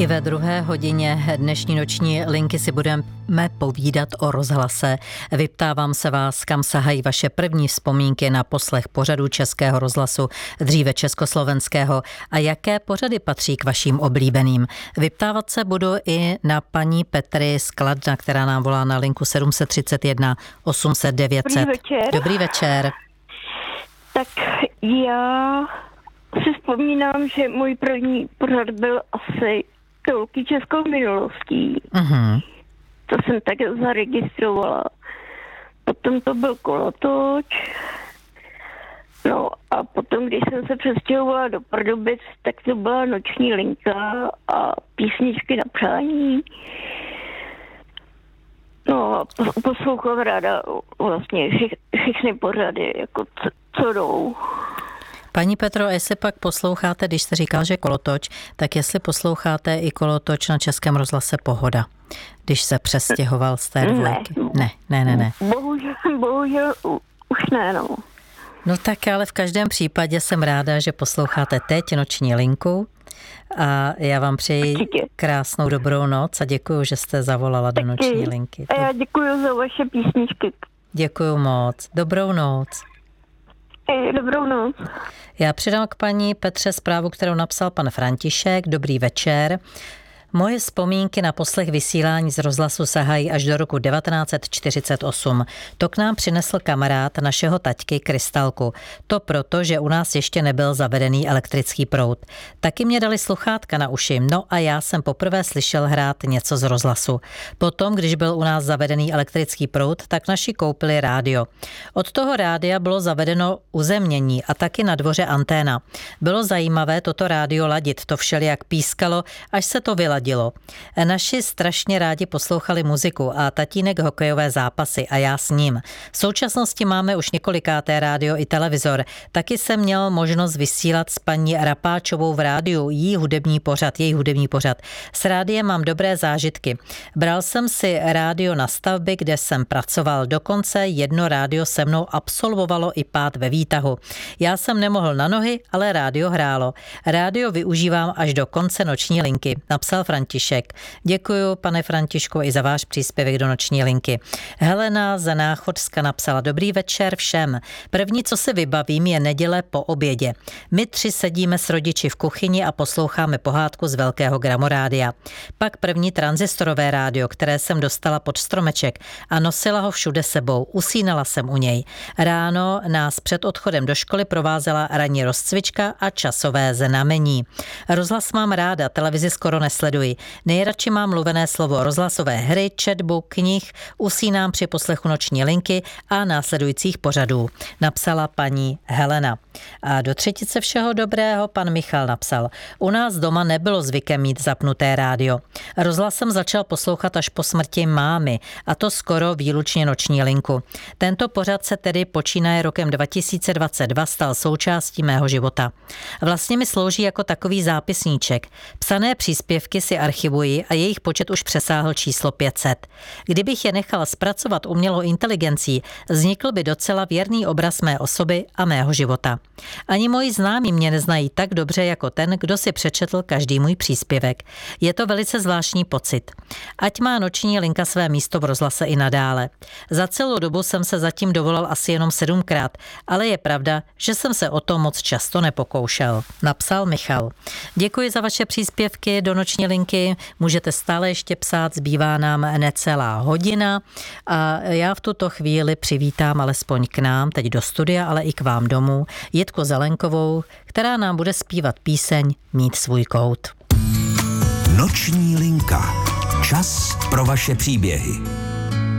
I ve druhé hodině dnešní noční linky si budeme povídat o rozhlase. Vyptávám se vás, kam sahají vaše první vzpomínky na poslech pořadů Českého rozhlasu, dříve československého, a jaké pořady patří k vašim oblíbeným. Vyptávat se budu i na paní Petry z Kladna, která nám volá na linku 731 800 900. Dobrý večer. Dobrý večer. Tak já si vzpomínám, že můj první pořad byl asi Tolky českou minulostí. Uh-huh. To jsem tak zaregistrovala. Potom to byl Kolotoč. No a potom, když jsem se přestěhovala do Pardubic, tak to byla Noční linka a písničky na přání. No a poslouchám ráda vlastně všechny pořady, jako co jdou. Paní Petro, jestli pak posloucháte, když jste říkal, že Kolotoč, tak jestli posloucháte i Kolotoč na Českém rozhlase Pohoda, když se přestěhoval z té dvojky? Ne. Bohužel už ne, no. No tak ale v každém případě jsem ráda, že posloucháte teď Noční linku a já vám přeji krásnou dobrou noc a děkuju, že jste zavolala do Noční linky. A já děkuju za vaše písničky. Děkuju moc. Dobrou noc. Dobrou noc. Já přidám k paní Petře zprávu, kterou napsal pan František. Dobrý večer. Moje vzpomínky na poslech vysílání z rozhlasu sahají až do roku 1948. To k nám přinesl kamarád našeho taťky Krystalku. To proto, že u nás ještě nebyl zavedený elektrický proud. Taky mě dali sluchátka na uši, no a já jsem poprvé slyšel hrát něco z rozhlasu. Potom, když byl u nás zavedený elektrický proud, tak naši koupili rádio. Od toho rádia bylo zavedeno uzemnění a taky na dvoře anténa. Bylo zajímavé toto rádio ladit, to všelijak pískalo, až se to vyladilo. Naši strašně rádi poslouchali muziku a tatínek hokejové zápasy a já s ním. V současnosti máme už několikáté rádio i televizor. Taky jsem měl možnost vysílat s paní Rapáčovou v rádiu její hudební pořad. S rádiem mám dobré zážitky. Bral jsem si rádio na stavby, kde jsem pracoval. Dokonce jedno rádio se mnou absolvovalo i pád ve výtahu. Já jsem nemohl na nohy, ale rádio hrálo. Rádio využívám až do konce Noční linky, napsal František. Děkuju, pane Františku, i za váš příspěvek do Noční linky. Helena z Náchodska napsala: Dobrý večer všem. První, co si vybavím, je neděle po obědě. My 3 sedíme s rodiči v kuchyni a posloucháme pohádku z velkého gramorádia. Pak první tranzistorové rádio, které jsem dostala pod stromeček a nosila ho všude sebou. Usínala jsem u něj. Ráno nás před odchodem do školy provázela ranní rozcvička a časové znamení. Rozhlas mám ráda, televizi skoro nesleduji. Nejradši mám mluvené slovo, rozhlasové hry, četbu, knih, usínám při poslechu Noční linky a následujících pořadů, napsala paní Helena. A do třetice všeho dobrého pan Michal napsal: U nás doma nebylo zvykem mít zapnuté rádio. Rozhlas jsem začal poslouchat až po smrti mámy, a to skoro výlučně Noční linku. Tento pořad se tedy počínaje rokem 2022 stal součástí mého života. Vlastně mi slouží jako takový zápisníček. Psané příspěvky si archivuji a jejich počet už přesáhl číslo 500. Kdybych je nechala zpracovat umělou inteligencí, vznikl by docela věrný obraz mé osoby a mého života. Ani moji známí mě neznají tak dobře jako ten, kdo si přečetl každý můj příspěvek. Je to velice zvláštní pocit. Ať má Noční linka své místo v rozhlase i nadále. Za celou dobu jsem se zatím dovolal asi jenom 7krát, ale je pravda, že jsem se o to moc často nepokoušel, napsal Michal. Děkuji za vaše příspěvky do Noční linky. Můžete stále ještě psát, zbývá nám necelá hodina a já v tuto chvíli přivítám alespoň k nám, teď do studia, ale i k vám domů, Jitku Zelenkovou, která nám bude zpívat píseň Mít svůj kout. Noční linka. Čas pro vaše příběhy.